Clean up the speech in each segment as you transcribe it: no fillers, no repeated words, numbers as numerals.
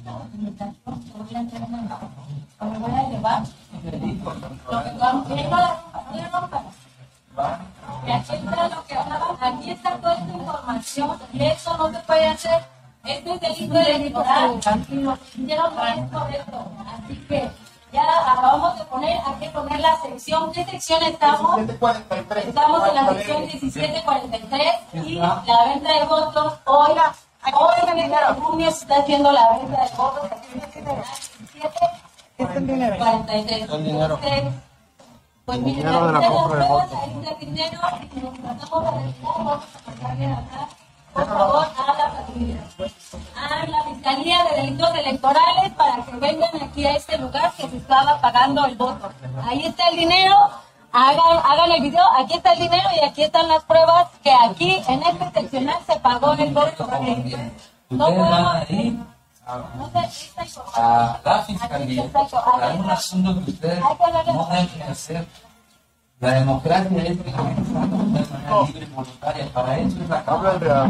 Me voy a llevar lo que vamos y aquí está lo que hablaban, aquí está toda esta información y eso no se puede hacer. Esto es delito electoral. Si lo que hicieron no es correcto. Así que ya acabamos de poner, hay que poner la sección. ¿Qué sección estamos? 1743. Estamos en la sección 1743 y la venta de votos. Hoy en el mes de junio se está haciendo la venta de votos. Aquí en el 1743. Pues miren, Dinero de la compra de votos. ahí está el dinero, y nos tratamos de retirar, vamos a pasarle acá, por favor, a la Fiscalía de Delitos Electorales para que vengan aquí a este lugar que se estaba pagando el voto. Ahí está el dinero, hagan el video, aquí está el dinero y aquí están las pruebas que aquí en este seccional se pagó el voto. No podemos... No sé, esta información. A la fiscalía, para un asunto que ustedes no deben hacer. La democracia es de manera libre y voluntaria. Para eso es la Cámara.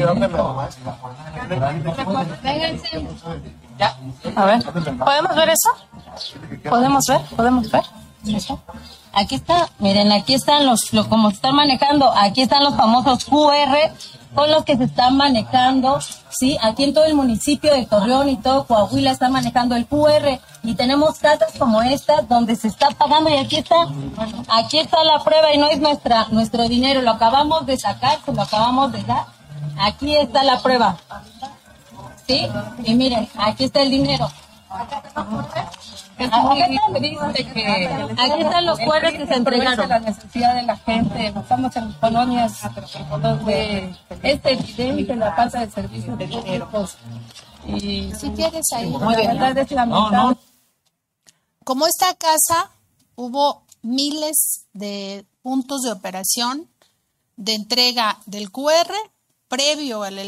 Vénganse. Ya. A ver, ¿podemos ver eso? ¿Podemos ver? ¿Eso? Aquí está, miren, aquí están los como se están manejando, aquí están los famosos QR con los que se están manejando, sí, aquí en todo el municipio de Torreón y todo Coahuila están manejando el QR y tenemos casas como esta donde se está pagando y aquí está la prueba y no es nuestro dinero, lo acabamos de sacar, se lo acabamos de dar, aquí está la prueba, sí, y miren, aquí está el dinero. Aquí están los cuadros que se entregaron. La necesidad de la gente, estamos en colonias donde es evidente la falta de servicios de dinero. Y Si quieres ahí. la verdad es lamentable. Como esta casa, hubo miles de puntos de operación de entrega del QR previo al